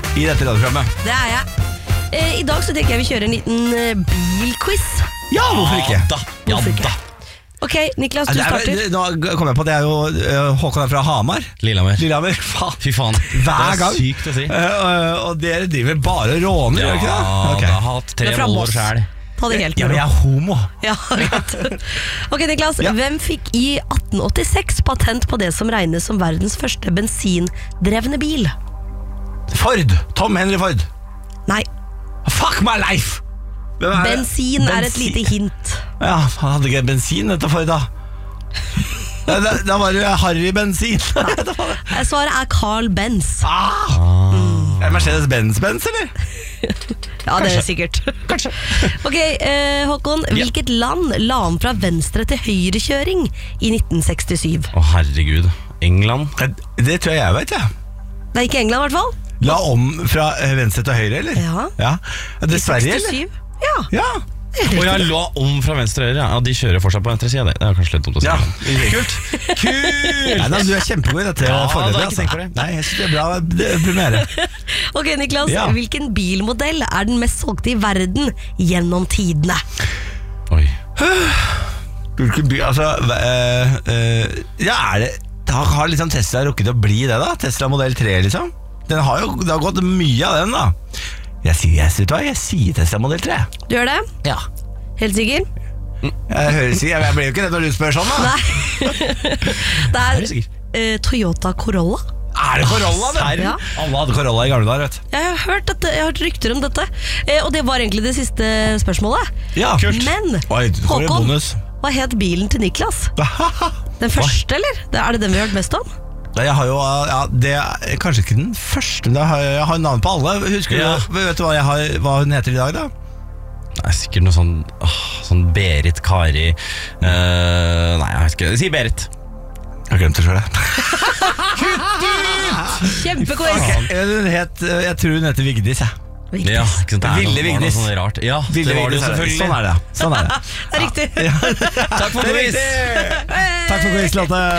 i dette radioprogrammet. Det er jeg. I dag så tenker jeg vi kjører en liten bilquiz. Ja, hvorfor ikke? Hvorfor ikke? Ok, Niklas, du starter. Nå kom jeg på at det er jo Håkon er fra Hamar. Lillehammer. Fy faen. Hver gang. Det er sykt å si. Og dere driver bare og råner, gjør ikke det? Ja, Okay. jeg har hatt 3 måneder selv. Ta det helt Ja, med men ro. jeg er homo. Ja, greit. Ok, Niklas, hvem fikk i 1886 patent på det som regnes som verdens første bensindrevne bil? Ford. Tom Henry Ford. Nei, Fuck my life. Hvem er det? bensin er et lite hint. Ja, han hadde ikke bensin dette Ford da. Da var det Harry bensin. Svaret er Carl Benz. Er det Mercedes-Benz, eller? Ja, det er sikkert. Ok, Håkon, hvilket land la om fra venstre til høyrekjøring i 1967? Å herregud, England. Det tror jeg vet, ja. Det er ikke England i hvert fall. La om fra venstre til høyre, eller? Ja. Er det Sverige, eller? 67? Ja. Ja. Og jeg lå om fra venstre øyre. Ja, de kjører fortsatt på venstre side. Det er kanskje litt dumt å si. Kult. Nei, du er kjempegod i dette forholdet. da har jeg ikke tenkt på det. Nei, jeg synes det er bra premiere. Ok, Niklas, hvilken bilmodell er den mest solgte i verden gjennom tidene? Oi. Hvilken by, altså ja, har liksom Tesla rukket å bli det da? Tesla Model 3 liksom? Det har gått mye av den da. Jeg sier Tesla Model 3. Du gjør det? Ja. Helt sikker? Jeg blir jo ikke redd når du spør sånn da. Nei. Det er Toyota Corolla. Er det Corolla det? Ja. Alle hadde Corolla i gamle dager, vet du. Jeg har hørt rykter om dette. Og det var egentlig det siste spørsmålet. Ja, kult. Men Oi, Håkon, hva het bilen til Niklas? Den første, eller? Er det den vi har hørt mest om? Jeg har jo, det er kanskje ikke den første, men jeg har navn på alle. Husker du, vet du hva hun heter i dag da? Det er sikkert noe sånn Berit, Kari. Nei, jeg vet ikke. Si Berit. Jeg har glemt det selv. Kjempequiz! Jeg tror hun heter Vigdis, jeg. Ja, ikke sant? Ville Vigdis. Sånn rart. Ja, det var det jo selvfølgelig. Sånn er det. Det er riktig. Takk for quiz. Takk for quiz, Lotte.